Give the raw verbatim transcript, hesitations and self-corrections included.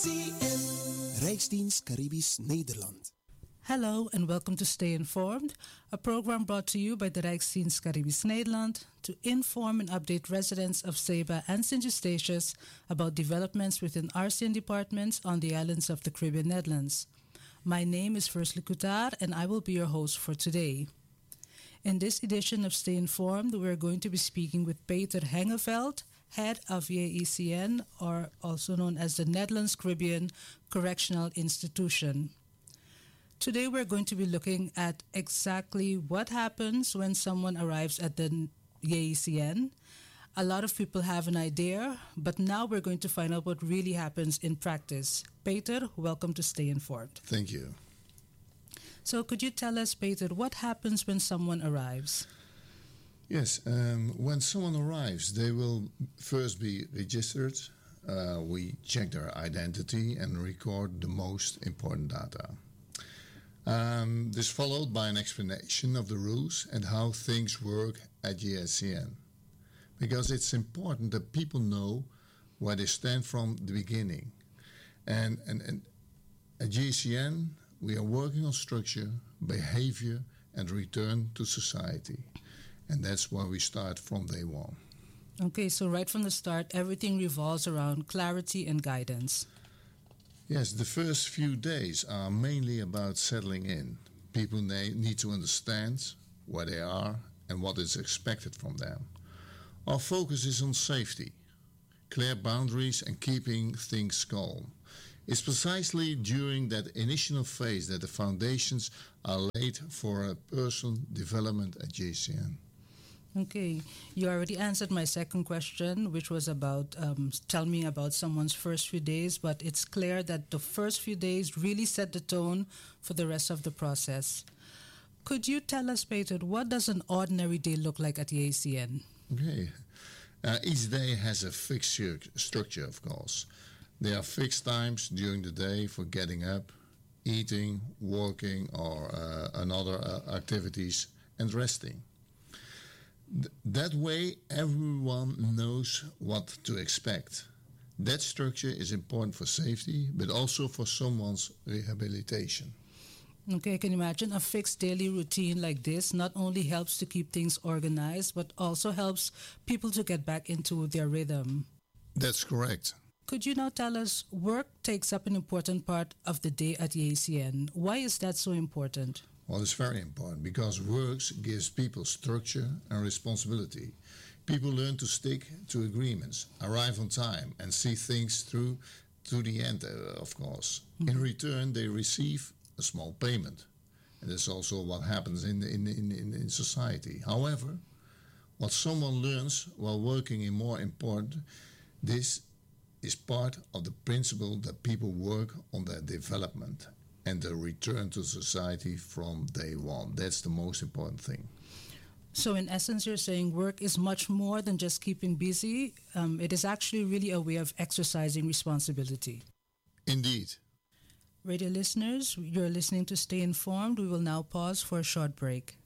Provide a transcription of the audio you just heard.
Rijksdienst Caribisch Nederland. Hello and welcome to Stay Informed, a program brought to you by the Rijksdienst Caribisch Nederland to inform and update residents of Ceiba and Sint Eustatius about developments within R C N departments on the islands of the Caribbean Netherlands. My name is Versli Coutar and I will be your host for today. In this edition of Stay Informed, we're going to be speaking with Peter Hengeveld, head of J E C N, or also known as the Netherlands Caribbean Correctional Institution. Today we're going to be looking at exactly what happens when someone arrives at the J E C N. A lot of people have an idea, but now we're going to find out what really happens in practice. Peter, welcome to Stay Informed. Thank you. So could you tell us, Peter, what happens when someone arrives? Yes, um, when someone arrives, they will first be registered. Uh, we check their identity and record the most important data. Um, this followed by an explanation of the rules and how things work at J E C N. Because it's important that people know where they stand from the beginning. And, and, and at J E C N, we are working on structure, behavior, and return to society. And that's where we start from day one. Okay, so right from the start, everything revolves around clarity and guidance. Yes, the first few days are mainly about settling in. People need to understand where they are and what is expected from them. Our focus is on safety, clear boundaries and keeping things calm. It's precisely during that initial phase that the foundations are laid for a personal development at J E C N. Okay, you already answered my second question, which was about, um, tell me about someone's first few days, but it's clear that the first few days really set the tone for the rest of the process. Could you tell us, Peter, what does an ordinary day look like at J E C N? Okay, uh, each day has a fixed structure, of course. There are fixed times during the day for getting up, eating, working, or uh, another uh, activities, and resting. That way, everyone knows what to expect. That structure is important for safety, but also for someone's rehabilitation. Okay, I can imagine a fixed daily routine like this not only helps to keep things organized, but also helps people to get back into their rhythm. That's correct. Could you now tell us, work takes up an important part of the day at J E C N. Why is that so important? Well, it's very important because work gives people structure and responsibility. People learn to stick to agreements, arrive on time, and see things through to the end, uh, of course. Mm-hmm. In return, they receive a small payment. And that's also what happens in, in, in, in society. However, what someone learns while working is more important. This is part of the principle that people work on their development and the return to society from day one. That's the most important thing. So in essence, you're saying work is much more than just keeping busy. Um, it is actually really a way of exercising responsibility. Indeed. Radio listeners, you're listening to Stay Informed. We will now pause for a short break.